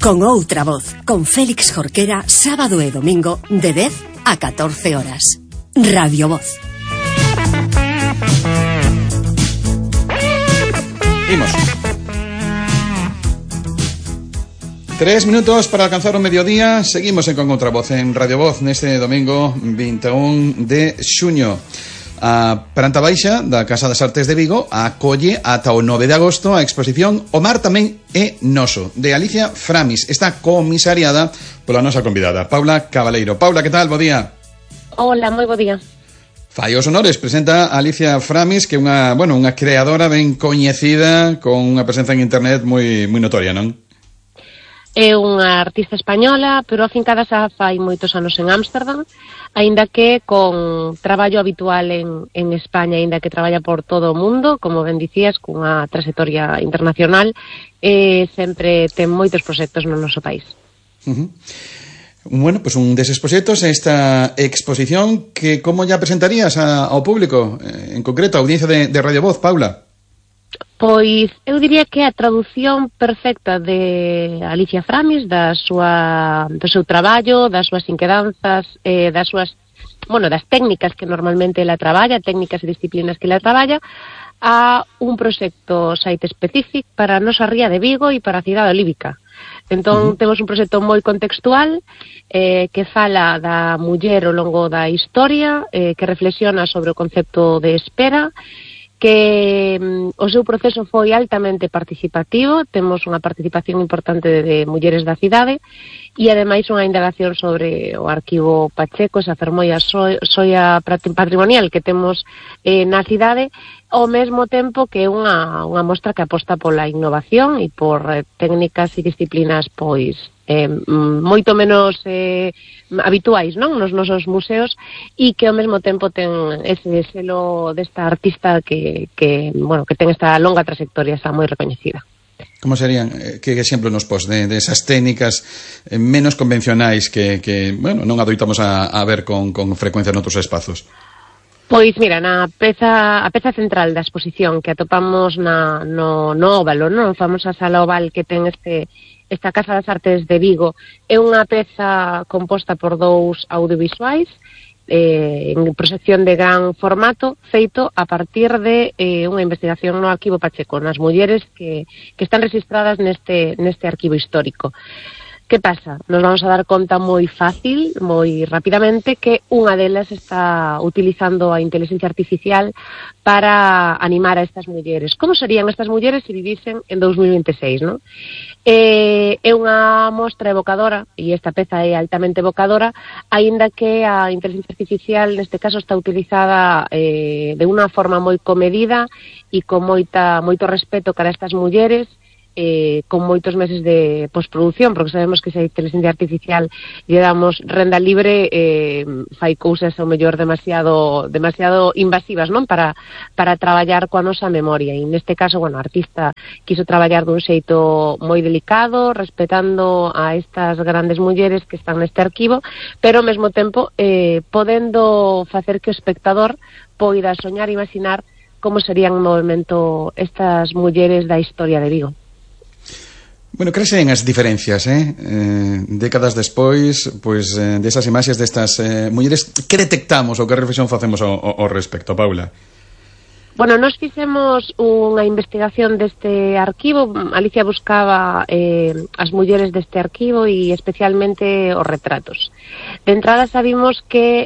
con outra voz, con Félix Jorquera, sábado e domingo de 10 a 14 horas. Radio Voz. Imos. 3 minutos para alcanzar o mediodía. Seguimos en Con Outra Voz en Radio Voz neste domingo 21 de xuño. A planta baixa da Casa das Artes de Vigo acolle ata o 9 de agosto a exposición O mar tamén é noso, de Alicia Framis. Está comisariada pola nosa convidada, Paula Cabaleiro. Paula, que tal? Bo día. Hola, moi bo día. Fai os honores, presenta a Alicia Framis, que é unha creadora ben coñecida, con unha presenza en internet moi notoria, non? É unha artista española, pero afincada xa fai moitos anos en Ámsterdam, aínda que con traballo habitual en España, aínda que traballa por todo o mundo, como ben dicías, cunha trayectoria internacional, sempre ten moitos proxectos no noso país. Bueno, pues un deses proxectos é esta exposición que como ya presentarías ao público, en concreto a audiencia de Radio Voz, Paula? Pois eu diría que a traducción perfecta de Alicia Framis, do seu traballo, das súas inquedanzas, das técnicas que normalmente ela traballa, técnicas e disciplinas que ela traballa, a un proxecto site específico para a nosa ría de Vigo e para a cidade olívica. Entón, temos un proxecto moi contextual que fala da muller ao longo da historia, que reflexiona sobre o concepto de espera, que o seu proceso foi altamente participativo, temos unha participación importante de mulleres da cidade e ademais unha indagación sobre o arquivo Pacheco, esa fermolla xoia patrimonial que temos na cidade, ao mesmo tempo que é unha mostra que aposta pola innovación e por técnicas e disciplinas pois moito menos habituais, non, nos nosos museos, e que ao mesmo tempo ten ese selo desta artista que ten esta longa trayectoria, está moi recoñecida. Como serían, que exemplo nos pos de esas técnicas menos convencionais que non adoitamos a ver con frecuencia noutros espazos? Pois mira, a peza central da exposición que atopamos no óvalo, non? A famosa sala oval que ten esta Casa das Artes de Vigo, é unha peza composta por 2 audiovisuais en proxección de gran formato, feito a partir de unha investigación no arquivo Pacheco, nas mulleres que están registradas neste arquivo histórico. Que pasa? Nos vamos a dar conta moi fácil, moi rapidamente, que unha delas está utilizando a inteligencia artificial para animar a estas mulleres. Como serían estas mulleres se vivisen en 2026, non? É unha mostra evocadora, e esta peza é altamente evocadora, aínda que a inteligencia artificial neste caso está utilizada de unha forma moi comedida e con moito respeto cara a estas mulleres, con moitos meses de postproducción, porque sabemos que se a inteligencia artificial lle damos renda libre, fai cousas ao mellor demasiado invasivas, non, para traballar coa nosa memoria, e neste caso, a artista quiso traballar dun xeito moi delicado, respetando a estas grandes mulleres que están neste arquivo, pero ao mesmo tempo podendo facer que o espectador poida soñar e imaginar como serían en movimento estas mulleres da historia de Vigo. Bueno, crees en as diferencias, décadas despois, pois, desas imaxes destas mulleres, que detectamos ou que reflexión facemos ao respecto, Paula? Bueno, nós fixemos unha investigación deste arquivo. Alicia buscaba as mulleres deste arquivo e especialmente os retratos. De entrada sabimos que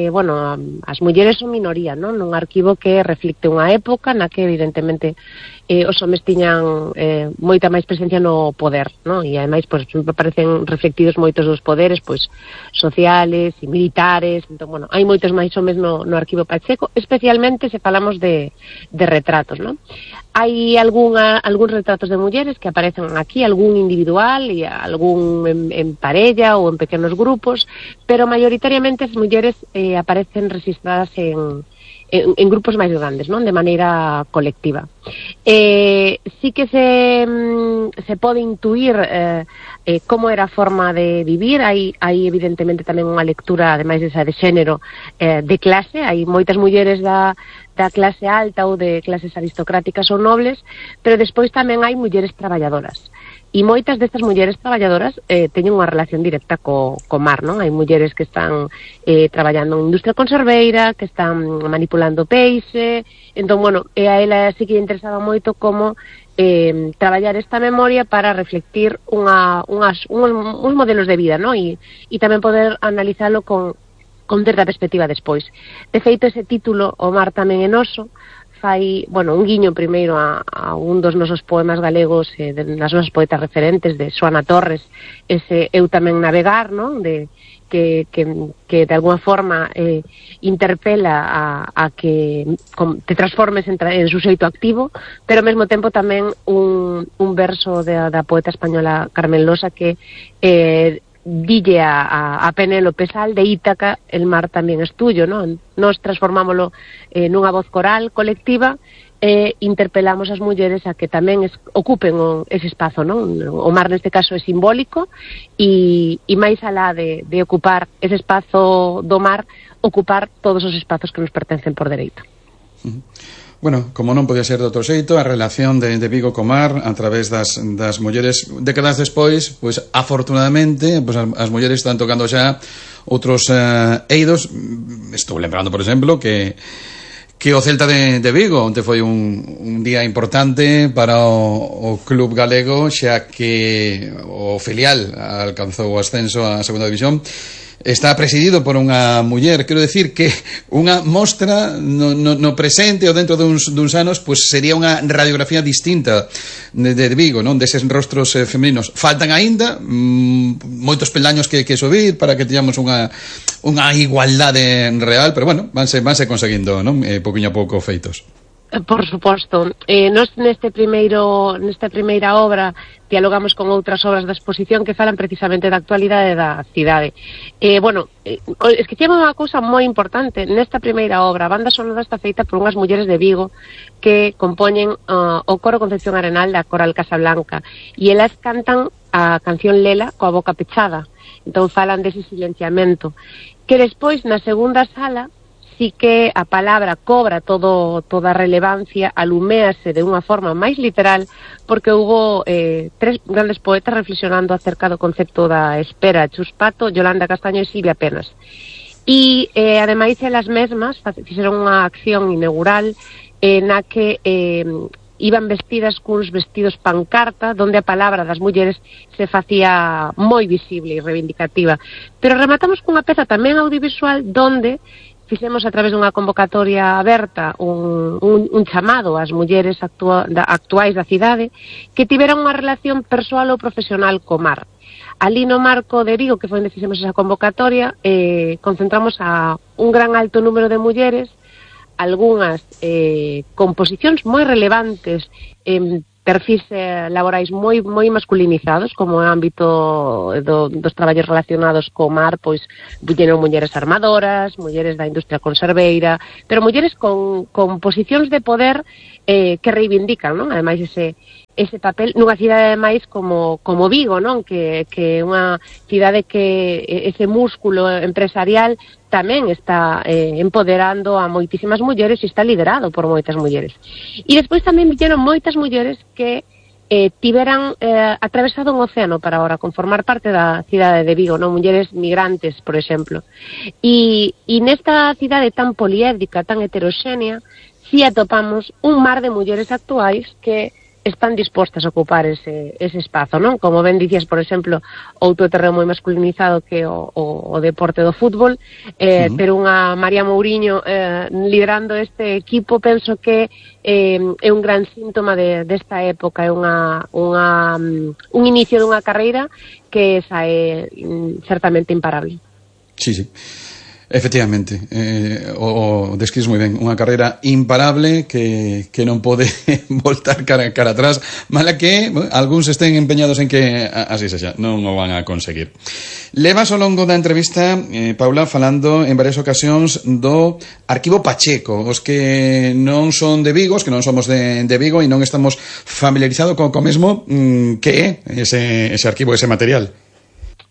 as mulleres son minoría, non? Nun arquivo que reflicte unha época na que evidentemente os homes tiñan moita máis presencia no poder, non? E ademais aparecen reflectidos moitos dos poderes sociales e militares. Entón, hai moitos máis homes no arquivo Pacheco, especialmente se falamos de retratos, non? Hai algúns retratos de mulleres que aparecen aquí, algún individual e algún en parella ou en pequenos grupos, pero maioritariamente as mulleres aparecen registradas en grupos máis grandes, non? De maneira colectiva. Sí que se pode intuir como era a forma de vivir. Hai evidentemente tamén unha lectura, ademais desa de xénero, de clase. Hai moitas mulleres da clase alta ou de clases aristocráticas ou nobles, pero despois tamén hai mulleres traballadoras. E moitas destas mulleres traballadoras teñen unha relación directa co mar, non? Hai mulleres que están traballando en industria conserveira, que están manipulando peixe. Entón, bueno, a ela sí que interesaba moito como traballar esta memoria para reflectir uns modelos de vida, non? E tamén poder analizalo con certa perspectiva despois. De feito, ese título, O mar tamén é noso, fai, bueno, un guiño primeiro a un dos nosos poemas galegos, das nosas poetas referentes, de Xoana Torres, ese Eu tamén navegar, non? Que de alguna forma interpela a que te transformes en suxeito activo, pero ao mesmo tempo tamén un verso da poeta española Carmen Losa que dille a Penélope Sal de Ítaca, el mar tamén es tuyo, non? Nos transformámoslo nunha voz coral colectiva e interpelamos as mulleres a que tamén ocupen ese espazo, non? O mar neste caso é simbólico e máis alá de ocupar ese espazo do mar, ocupar todos os espazos que nos pertencen por dereito. Bueno, como non podía ser de outro xeito, a relación de Vigo co mar a través das mulleres décadas despois, pois afortunadamente, pois as mulleres están tocando xa outros eidos. Estou lembrando, por exemplo, que o Celta de Vigo onde foi un día importante para o club galego, xa que o filial alcanzou o ascenso á segunda división. Está presidido por unha muller. Quero decir que unha mostra no presente ou dentro duns anos, pois sería unha radiografía distinta de Vigo, non? Deses rostros femininos. Faltan aínda moitos peldaños que subir para que teñamos unha igualdade real, pero bueno, vanse conseguindo, non? Pouquiño a pouco feitos. Por suposto. Nós nesta primeira obra dialogamos con outras obras da exposición que falan precisamente da actualidade da cidade. Esquecemos unha cousa moi importante. Nesta primeira obra, a banda sonora está feita por unhas mulleres de Vigo que compoñen o coro Concepción Arenal da Coral Casablanca, e elas cantan a canción Lela coa boca pechada. Entón falan dese silenciamento que despois na segunda sala sí que a palabra cobra toda a relevancia, aluméase de unha forma máis literal, porque hubo tres grandes poetas reflexionando acerca do concepto da espera: Chus Pato, Yolanda Castaño e Silvia Penas. E, ademais, elas mesmas fixeron unha acción inaugural na que iban vestidas cuns vestidos pancarta, donde a palabra das mulleres se facía moi visible e reivindicativa. Pero rematamos cunha peza tamén audiovisual donde fixemos a través dunha convocatoria aberta un chamado ás mulleres actuais da cidade que tiveran unha relación persoal ou profesional co mar. Ali no marco de Vigo, que foi onde fixemos esa convocatoria, concentramos a un gran alto número de mulleres, algunhas con posicións moi relevantes en perfis laborais moi masculinizados, como o ámbito dos traballos relacionados co mar, pois viñeron mulleres armadoras, mulleres da industria conserveira, pero mulleres con posicións de poder que reivindican, non? Ademais ese papel nunha cidade ademais como Vigo, non? Que é unha cidade que ese músculo empresarial tamén está empoderando a moitísimas mulleres e está liderado por moitas mulleres. E despois tamén viñeron moitas mulleres que tiveran atravesado un océano para ahora conformar parte da cidade de Vigo, non? Mulleres migrantes, por exemplo. E nesta cidade tan poliédrica, tan heteroxénea, si atopamos un mar de mulleres actuais que están dispostas a ocupar ese espazo, non? Como ben dicías, por exemplo, outro terreno moi masculinizado que o deporte do fútbol, pero unha María Mouriño liderando este equipo, penso que é un gran síntoma desta época, é un inicio dunha carreira que é certamente imparable. Sí. Efectivamente, o describes moi ben, unha carreira imparable que non pode voltar cara atrás, mala que algúns estén empeñados en que así sexa, non o van a conseguir. Levas ao longo da entrevista, Paula, falando en varias ocasións do Arquivo Pacheco. Os que non son de Vigo, os que non somos de Vigo e non estamos familiarizados co mesmo, que é ese arquivo, ese material?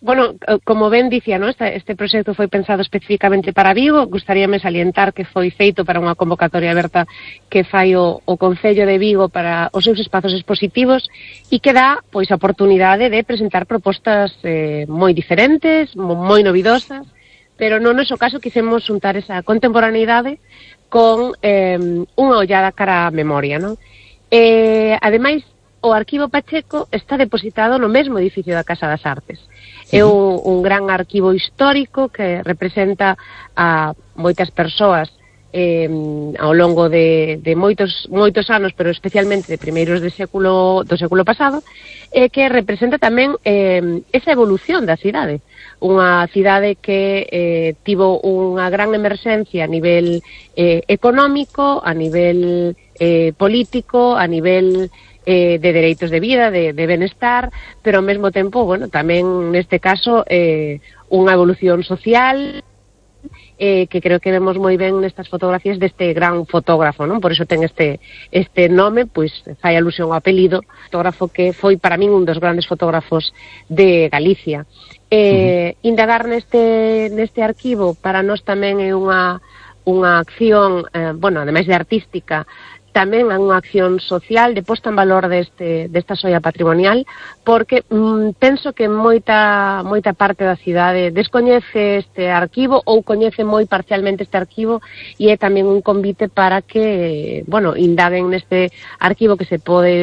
Bueno, como ben dicía, ¿no? Este proxecto foi pensado especificamente para Vigo. Gustaríame salientar que foi feito para unha convocatoria aberta que fai o Concello de Vigo para os seus espazos expositivos e que dá pois a oportunidade de presentar propostas moi diferentes, moi novidosas, pero no noso caso quisemos xuntar esa contemporaneidade con unha ollada cara á memoria, ¿no? Ademais, o Arquivo Pacheco está depositado no mesmo edificio da Casa das Artes. É un gran arquivo histórico que representa a moitas persoas ao longo de moitos anos, pero especialmente de primeiros do século pasado, que representa tamén esa evolución da cidade. Unha cidade que tivo unha gran emerxencia a nivel económico, a nivel político, a nivel de dereitos de vida, de benestar, pero ao mesmo tempo, bueno, tamén neste caso unha evolución social que creo que vemos moi ben nestas fotografías deste gran fotógrafo, non? Por iso ten este nome, pois fai alusión ao apelido, fotógrafo que foi para min un dos grandes fotógrafos de Galicia. Indagar neste arquivo para nós tamén é unha acción, bueno, ademais de artística, tamén é unha acción social de posta en valor desta xoia patrimonial, porque penso que moita parte da cidade descoñece este arquivo ou coñece moi parcialmente este arquivo, e é tamén un convite para que, bueno, indaguen neste arquivo que se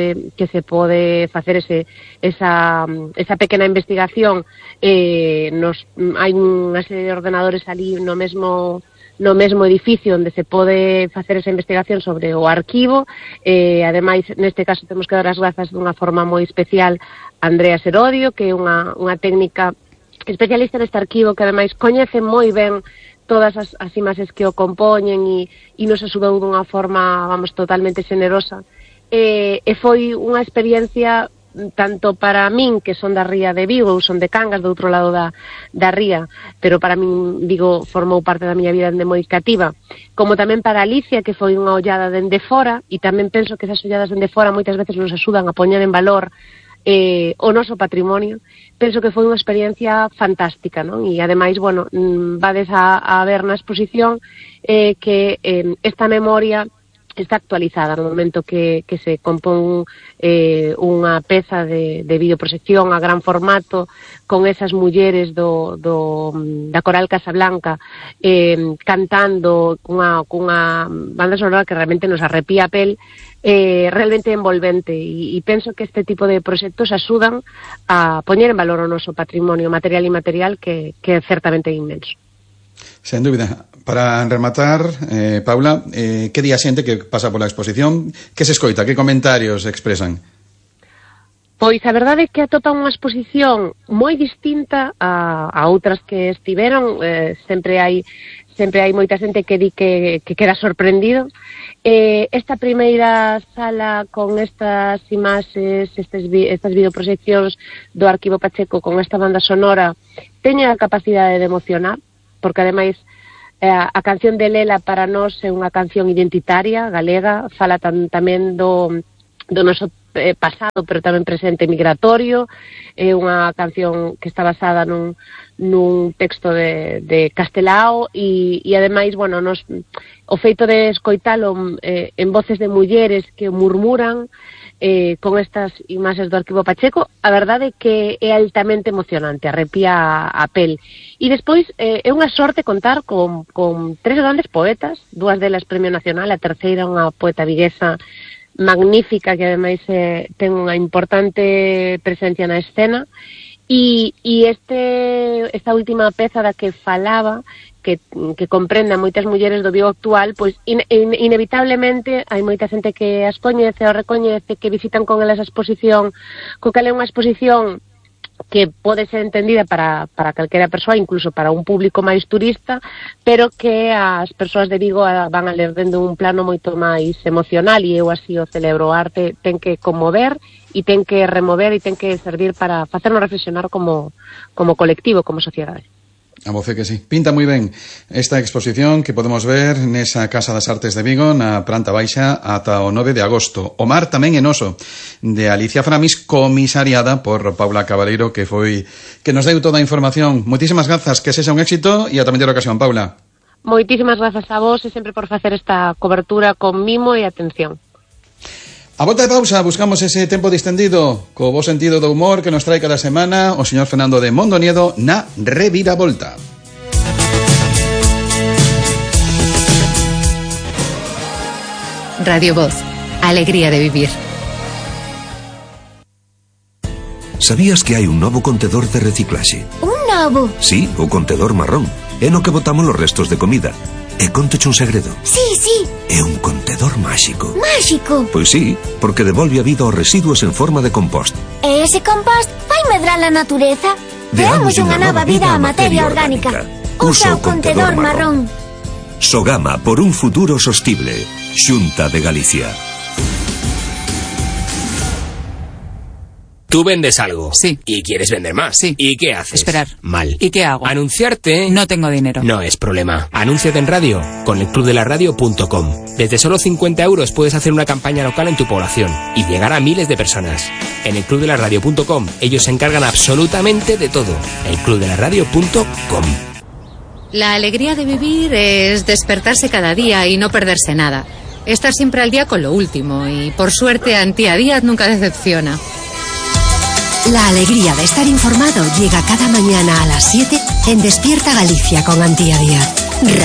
pode facer esa pequena investigación. Hai unha serie de ordenadores ali no mesmo edificio onde se pode facer esa investigación sobre o arquivo. Ademais, neste caso temos que dar as grazas dunha forma moi especial a Andrea Serodio, que é unha técnica especialista neste arquivo, que ademais coñece moi ben todas as imaxes que o compoñen e nos axudou dunha forma, vamos, totalmente xenerosa. E foi unha experiencia tanto para min, que son da ría de Vigo, ou son de Cangas, do outro lado da ría, pero para min Vigo formou parte da miña vida dende moi cativa, como tamén para Alicia, que foi unha ollada dende fora, e tamén penso que esas olladas dende fora moitas veces nos axudan a poñer en valor o noso patrimonio. Penso que foi unha experiencia fantástica, non? E ademais, bueno, vades a ver na exposición que esta memoria está actualizada no momento que se compón unha peza de videoproxección a gran formato con esas mulleres da Coral Casablanca cantando cunha banda sonora que realmente nos arrepía a pel, realmente envolvente, e penso que este tipo de proxectos axudan a poñer en valor o noso patrimonio material e inmaterial, que é certamente inmenso. Sen dúbida. Para rematar, Paula, que di a xente que pasa pola exposición? Que se escoita? Que comentarios expresan? Pois a verdade é que atopan unha exposición moi distinta a outras que estiveron. Sempre hai moita xente que di que queda sorprendido. Esta primeira sala con estas imaxes, estas videoproxeccións do Arquivo Pacheco con esta banda sonora, teña a capacidade de emocionar, porque ademais a canción de Lela para nós é unha canción identitaria, galega, fala tamén do noso pasado, pero tamén presente migratorio. É unha canción que está basada nun texto de Castelao e ademais, bueno, o feito de escoitalo en voces de mulleres que murmuran con estas imaxes do Arquivo Pacheco, a verdade é que é altamente emocionante, arrepía a pel. E despois é unha sorte contar con tres grandes poetas, dúas delas Premio Nacional, a terceira unha poeta viguesa magnífica que ademais ten unha importante presencia na escena, e esta última peza da que falaba, que comprenda moitas mulleres do Vigo actual, pois inevitablemente hai moita xente que as coñece ou recoñece, que visitan con elas a exposición, co cal é unha exposición que pode ser entendida para calquera persoa, incluso para un público máis turista, pero que as persoas de Vigo van a ler dende un plano moito máis emocional, e eu así o celebro. O arte ten que conmover e ten que remover e ten que servir para facernos reflexionar como colectivo, como sociedade. A voce que sí. Pinta moi ben esta exposición que podemos ver nesa Casa das Artes de Vigo na planta baixa ata o 9 de agosto. O mar tamén en oso, de Alicia Framis, comisariada por Paula Cabaleiro, que nos deu toda a información. Moitísimas grazas, que sexa un éxito e ata mellor ocasión, Paula. Moitísimas grazas a vos e sempre por facer esta cobertura con mimo e atención. A volta de pausa buscamos ese tempo distendido co bo sentido do humor que nos trae cada semana o señor Fernando de Mondoniedo na Reviravolta. Radio Voz, alegría de vivir. Sabías que hai un novo contedor de reciclaxe? Un novo? Sí, o contedor marrón. É no que botamos os restos de comida. E contoche un segredo. Sí, sí. É un contedor máxico. Máxico? Pois sí, porque devolve a vida aos residuos en forma de compost. E ese compost vai medrar a natureza? Deamos unha nova vida á materia orgánica. Usa o contedor marrón. Sogama, por un futuro sostible. Xunta de Galicia. Tú vendes algo. Sí. Y quieres vender más. Sí. ¿Y qué haces? Esperar. Mal. ¿Y qué hago? Anunciarte. No tengo dinero. No es problema. Anúnciate en radio con elclubdelaradio.com. Desde solo 50 euros puedes hacer una campaña local en tu población y llegar a miles de personas. En elclubdelaradio.com ellos se encargan absolutamente de todo. elclubdelaradio.com. La alegría de vivir es despertarse cada día y no perderse nada. Estar siempre al día con lo último y, por suerte, Antía Díaz nunca decepciona. La alegría de estar informado llega cada mañana a las 7 en Despierta Galicia con Antía Díaz.